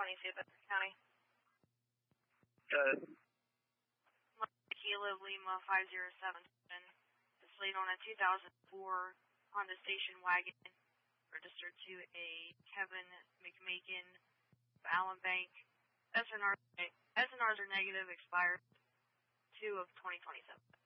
Bedford County. Kilo Lima 507. It's laid on a 2004 Honda station wagon, registered to a Kevin McMakin of Allen Bank. SNRs are negative, expired 2 of 2027.